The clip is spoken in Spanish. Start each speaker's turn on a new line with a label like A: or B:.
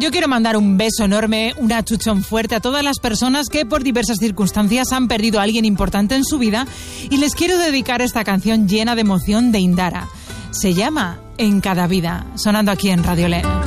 A: Yo quiero mandar un beso enorme, un achuchón fuerte a todas las personas que por diversas circunstancias han perdido a alguien importante en su vida y les quiero dedicar esta canción llena de emoción de Indara. Se llama En cada vida, sonando aquí en Radio LEN.